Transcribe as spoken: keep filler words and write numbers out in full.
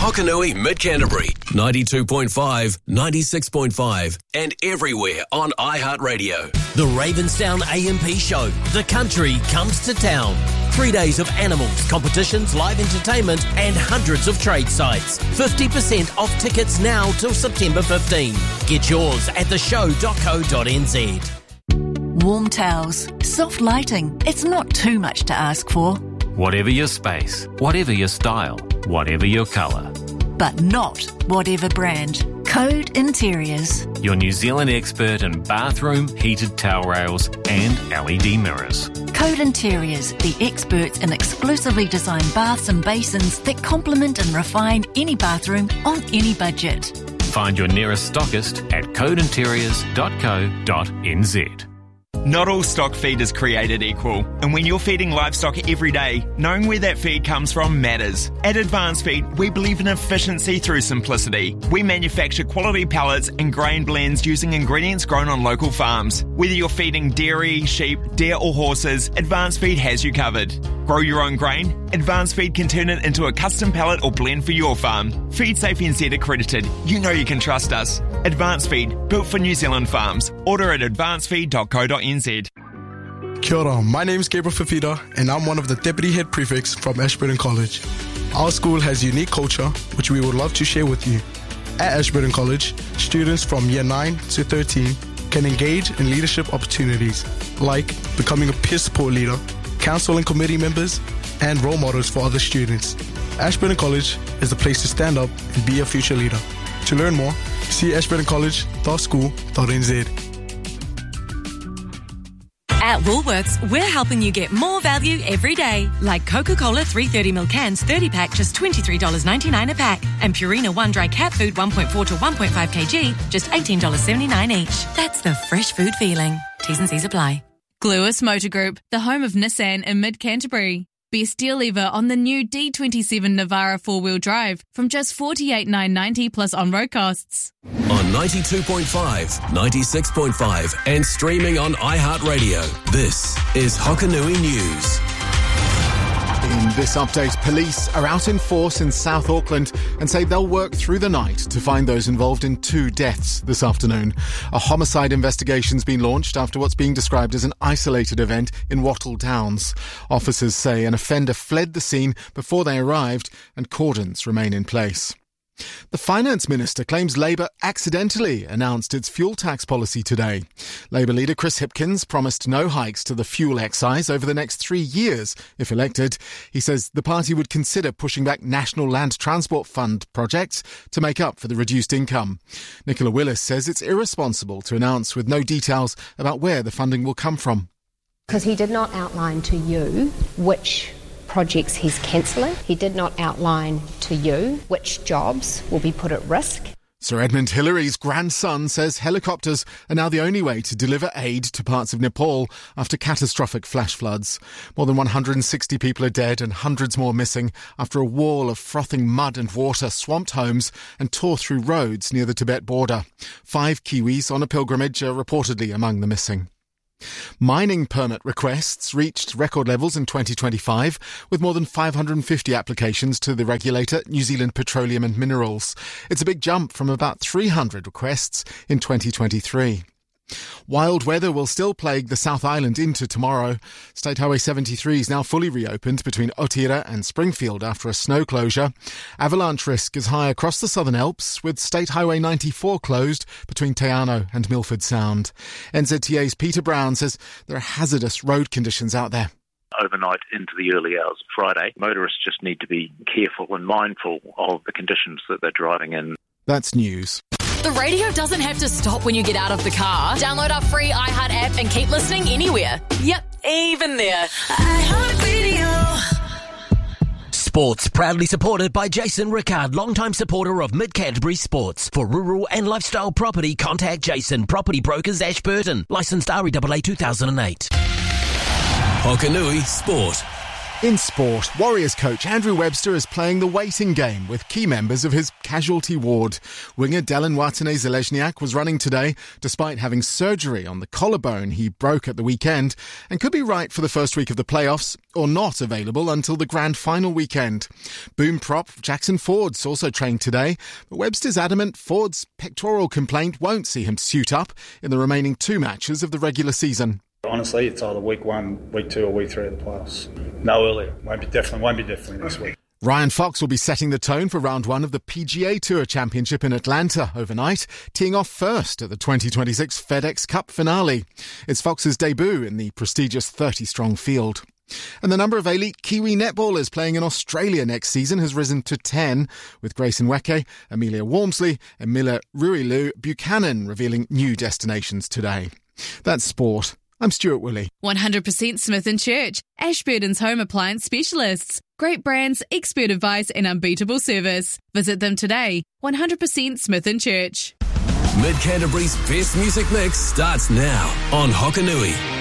Hokanui Mid-Canterbury, ninety-two point five, ninety-six point five, and everywhere on iHeartRadio. The Ravensdown A M P Show. The country comes to town. Three days of animals, competitions, live entertainment, and hundreds of trade sites. fifty percent off tickets now till September fifteenth. Get yours at the show dot co dot n z. Warm towels, soft lighting. It's not too much to ask for. Whatever your space, whatever your style, whatever your colour. But not whatever brand. Code Interiors. Your New Zealand expert in bathroom, heated towel rails and L E D mirrors. Code Interiors, the experts in exclusively designed baths and basins that complement and refine any bathroom on any budget. Find your nearest stockist at code interiors dot co dot n z. Not all stock feed is created equal, and when you're feeding livestock every day, knowing where that feed comes from matters. At Advanced Feed, we believe in efficiency through simplicity. We manufacture quality pellets and grain blends using ingredients grown on local farms. Whether you're feeding dairy, sheep, deer or horses, Advanced Feed has you covered. Grow your own grain? Advanced Feed can turn it into a custom pellet or blend for your farm. Feed Safe N Z accredited. You know you can trust us. Advanced Feed, built for New Zealand farms. Order at advanced feed dot co dot n z. Kia ora, my name is Gabriel Fafita and I'm one of the Deputy Head Prefects from Ashburton College. Our school has unique culture which we would love to share with you. At Ashburton College, students from year nine to thirteen can engage in leadership opportunities like becoming a peer support leader, council and committee members, and role models for other students. Ashburton College is the place to stand up and be a future leader. To learn more, see ashburton college dot school dot n z. At Woolworths, we're helping you get more value every day. Like Coca-Cola three thirty mil cans thirty pack, just twenty-three dollars ninety-nine a pack. And Purina one dry cat food one point four to one point five kilograms, just eighteen dollars seventy-nine each. That's the fresh food feeling. T's and C's apply. Gluis Motor Group, the home of Nissan in mid-Canterbury. Best deal ever on the new D twenty-seven Navara four-wheel drive from just forty-eight thousand nine hundred ninety plus on-road costs. On ninety-two point five, ninety-six point five, and streaming on iHeartRadio. This is Hokanui News. In this update, police are out in force in South Auckland and say they'll work through the night to find those involved in two deaths this afternoon. A homicide investigation's been launched after what's being described as an isolated event in Wattle Downs. Officers say an offender fled the scene before they arrived and cordons remain in place. The Finance Minister claims Labour accidentally announced its fuel tax policy today. Labour leader Chris Hipkins promised no hikes to the fuel excise over the next three years if elected. He says the party would consider pushing back National Land Transport Fund projects to make up for the reduced income. Nicola Willis says it's irresponsible to announce with no details about where the funding will come from. Because he did not outline to you which projects he's cancelling. He did not outline to you which jobs will be put at risk. Sir Edmund Hillary's grandson says helicopters are now the only way to deliver aid to parts of Nepal after catastrophic flash floods. More than one hundred sixty people are dead and hundreds more missing after a wall of frothing mud and water swamped homes and tore through roads near the Tibet border. Five Kiwis on a pilgrimage are reportedly among the missing. Mining permit requests reached record levels in twenty twenty-five, with more than five hundred fifty applications to the regulator, New Zealand Petroleum and Minerals. It's a big jump from about three hundred requests in twenty twenty-three. Wild weather will still plague the South Island into tomorrow. State Highway seventy-three is now fully reopened between Otira and Springfield after a snow closure. Avalanche risk is high across the Southern Alps, with State Highway ninety-four closed between Te Anau and Milford Sound. N Z T A's Peter Brown says there are hazardous road conditions out there. Overnight into the early hours of Friday, motorists just need to be careful and mindful of the conditions that they're driving in. That's news. The radio doesn't have to stop when you get out of the car. Download our free iHeart app and keep listening anywhere. Yep, even there. iHeartRadio. Sports, proudly supported by Jason Rickard, longtime supporter of Mid-Canterbury Sports. For rural and lifestyle property, contact Jason, Property Brokers, Ashburton. Licensed R E A A two thousand eight. Hokanui Sport. In sport, Warriors coach Andrew Webster is playing the waiting game with key members of his casualty ward. Winger Dallin Watene-Zelezniak was running today despite having surgery on the collarbone he broke at the weekend and could be right for the first week of the playoffs or not available until the grand final weekend. Boom prop Jackson Ford's also trained today, but Webster's adamant Ford's pectoral complaint won't see him suit up in the remaining two matches of the regular season. Honestly, it's either week one, week two or week three of the playoffs. No earlier. Won't be definitely, won't be definitely this week. Ryan Fox will be setting the tone for round one of the P G A Tour Championship in Atlanta overnight, teeing off first at the twenty twenty-six FedEx Cup finale. It's Fox's debut in the prestigious thirty-strong field. And the number of elite Kiwi netballers playing in Australia next season has risen to ten, with Grayson Weke, Amelia Walmsley and Mila Ruilu Buchanan revealing new destinations today. That's sport. I'm Stuart Woolley. one hundred percent Smith and Church, Ashburton's home appliance specialists. Great brands, expert advice and unbeatable service. Visit them today. one hundred percent Smith and Church. Mid Canterbury's best music mix starts now on Hokanui.